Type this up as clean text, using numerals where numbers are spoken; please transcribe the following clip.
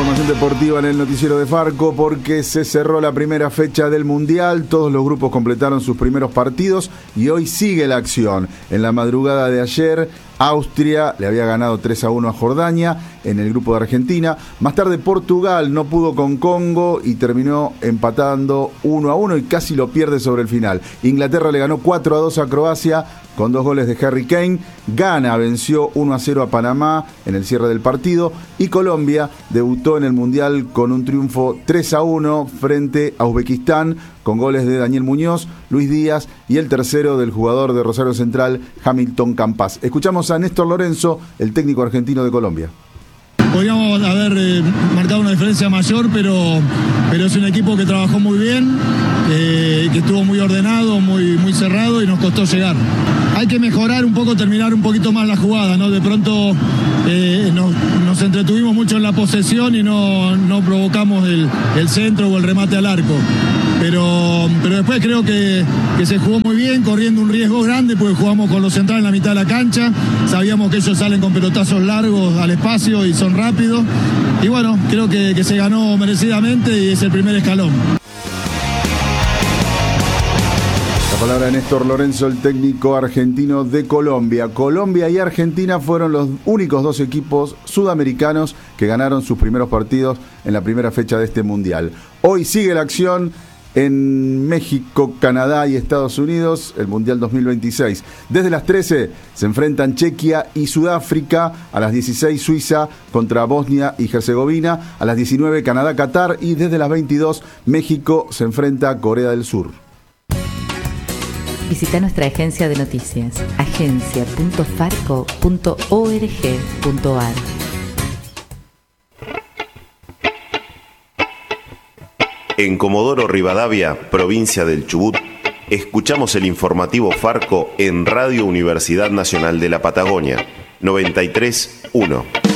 información deportiva en el noticiero de Farco porque se cerró la primera fecha del Mundial. Todos los grupos completaron sus primeros partidos y hoy sigue la acción. En la madrugada de ayer, Austria le había ganado 3-1 a Jordania en el grupo de Argentina. Más tarde Portugal no pudo con Congo y terminó empatando 1-1 y casi lo pierde sobre el final. Inglaterra le ganó 4-2 a Croacia con 2 goles de Harry Kane. Ghana venció 1-0 a Panamá en el cierre del partido y Colombia debutó en el Mundial con un triunfo 3-1 frente a Uzbekistán con goles de Daniel Muñoz, Luis Díaz y el tercero del jugador de Rosario Central, Hamilton Campas. Escuchamos a Néstor Lorenzo, el técnico argentino de Colombia. Podríamos haber marcado una diferencia mayor, pero es un equipo que trabajó muy bien, que estuvo muy ordenado, muy cerrado y nos costó llegar. Hay que mejorar un poco, terminar un poquito más la jugada, ¿no? De pronto nos entretuvimos mucho en la posesión y no provocamos el centro o el remate al arco. Pero después creo que se jugó muy bien, corriendo un riesgo grande, porque jugamos con los centrales en la mitad de la cancha. Sabíamos que ellos salen con pelotazos largos al espacio y son rápidos. Y bueno, creo que se ganó merecidamente y es el primer escalón. La palabra de Néstor Lorenzo, el técnico argentino de Colombia. Colombia y Argentina fueron los únicos 2 equipos sudamericanos que ganaron sus primeros partidos en la primera fecha de este Mundial. Hoy sigue la acción en México, Canadá y Estados Unidos, el Mundial 2026. Desde las 13 se enfrentan Chequia y Sudáfrica, a las 16 Suiza contra Bosnia y Herzegovina, a las 19 Canadá, Qatar y desde las 22 México se enfrenta a Corea del Sur. Visita nuestra agencia de noticias, agencia.farco.org.ar. En Comodoro Rivadavia, provincia del Chubut, escuchamos el informativo Farco en Radio Universidad Nacional de la Patagonia, 93.1.